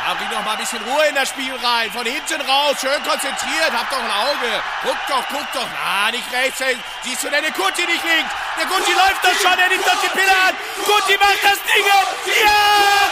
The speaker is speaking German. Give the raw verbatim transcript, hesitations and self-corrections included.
Ja, bring doch mal ein bisschen Ruhe in das Spiel rein. Von hinten raus, schön konzentriert. Hab doch ein Auge. Guck doch, guck doch. Na, nicht rechts. Siehst du denn den Guti nicht links? Der Guti läuft doch schon. Er nimmt doch die Pille an. Guti macht das Ding. Ja!